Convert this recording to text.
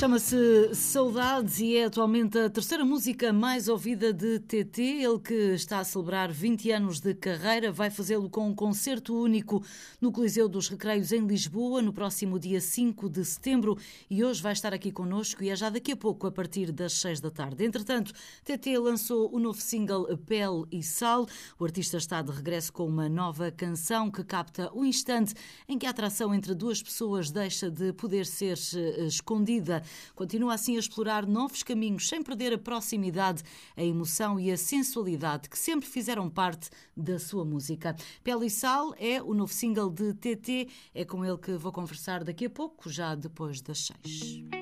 Chama-se Saudades e é atualmente a terceira música mais ouvida de TT. Ele que está a celebrar 20 anos de carreira vai fazê-lo com um concerto único no Coliseu dos Recreios em Lisboa no próximo dia 5 de setembro e hoje vai estar aqui connosco e é já daqui a pouco a partir das 6 da tarde. Entretanto, TT lançou o novo single Pele e Sal. O artista está de regresso com uma nova canção que capta o instante em que a atração entre duas pessoas deixa de poder ser escondida. Continua assim a explorar novos caminhos sem perder a proximidade, a emoção e a sensualidade que sempre fizeram parte da sua música. Pele e Sal é o novo single de TT. É com ele que vou conversar daqui a pouco, já depois das 6.